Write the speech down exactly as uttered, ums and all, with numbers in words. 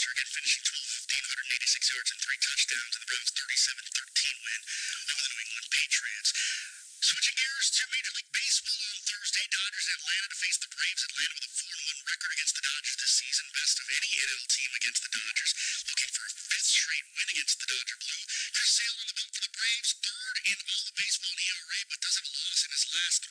roster, again finishing twelve fifteen, one eighty-six yards and three touchdowns in the Browns' thirty-seven thirteen win over the New England Patriots. Switching gears to Major League Baseball on Thursday, Dodgers in Atlanta to face the Braves. Atlanta with a four and one record against the Dodgers this season, best of any N L team against the Dodgers, looking for a fifth straight win against the Dodger Blue. Chris Sale on the belt for the Braves, third in all of baseball in E R A, but doesn't have a loss in his last